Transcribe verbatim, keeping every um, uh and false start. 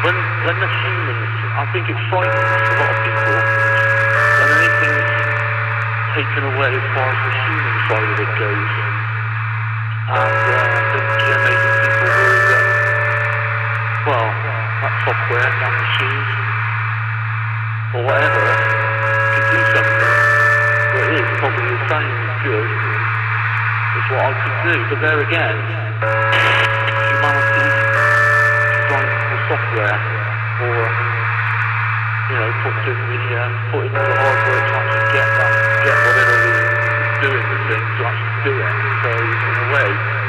when when the humans, I think it frightens a lot of people when anything's taken away as far as the human side of it goes, and uh, I think yeah, maybe people worry that, well, that software, that machine, or whatever, can do something that is probably the same as good as what I could do. But there again, humanity designs the software, or you know, puts in the uh, put in all the hard work to actually get that, get whatever it is doing the thing to actually do it. So in a way,